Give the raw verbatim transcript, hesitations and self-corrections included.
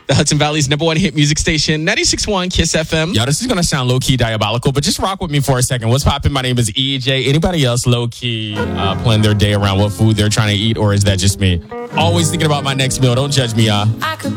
the Hudson Valley's number one hit music station, ninety-six point one Kiss F M. Yo, this is going to sound low-key diabolical, but just rock with me for a second. What's poppin'? My name is E J. Anybody else low-key uh, plan their day around what food they're trying to eat, or is that just me? Always thinking about my next meal. Don't judge me, y'all. I could